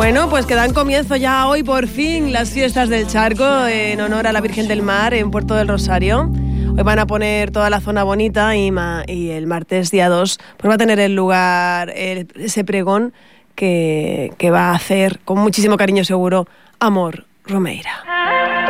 Bueno, pues que dan comienzo ya hoy por fin las fiestas del Charco en honor a la Virgen del Mar en Puerto del Rosario. Hoy van a poner toda la zona bonita y el martes día 2 pues va a tener el lugar ese pregón que va a hacer con muchísimo cariño seguro Amor Romeira.